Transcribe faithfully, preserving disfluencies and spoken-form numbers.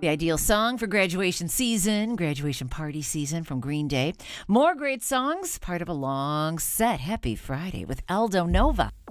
The ideal song for graduation season, graduation party season from Green Day. More great songs, part of a long set. Happy Friday with Aldo Nova.